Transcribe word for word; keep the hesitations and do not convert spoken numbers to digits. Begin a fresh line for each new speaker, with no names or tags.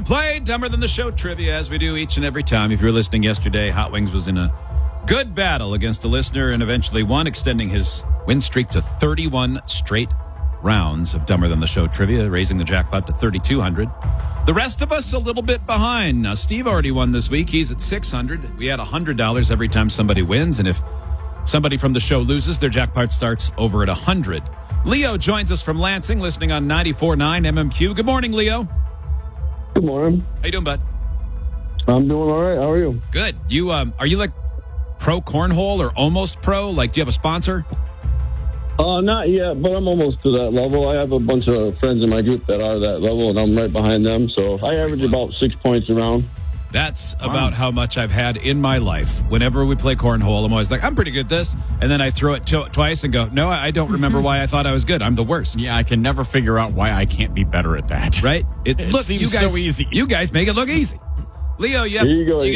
play Dumber Than the Show trivia, as we do each and every time. If you were listening yesterday, Hot Wings was in a good battle against a listener and eventually won, extending his win streak to thirty-one straight rounds of Dumber Than the Show trivia, raising the jackpot to thirty-two hundred. The rest of us a little bit behind. Now, Steve already won this week. He's at six hundred. We add one hundred dollars every time somebody wins, and if somebody from the show loses, their jackpot starts over at one hundred. Leo joins us from Lansing, listening on ninety-four point nine M M Q. Good morning, Leo.
Good morning.
How you doing, bud?
I'm doing all right. How are you?
Good. You um, are you like pro cornhole or almost pro? Like, do you have a sponsor?
Uh, not yet, but I'm almost to that level. I have a bunch of friends in my group that are that level, and I'm right behind them. So I average about six points around.
That's about how much I've had in my life. Whenever we play cornhole, I'm always like, I'm pretty good at this. And then I throw it to- twice and go, no, I don't remember why I thought I was good. I'm the worst.
Yeah, I can never figure out why I can't be better at that.
Right?
It
look,
seems
you guys,
so easy.
You guys make it look easy. Leo, you, have,
Here you go.
you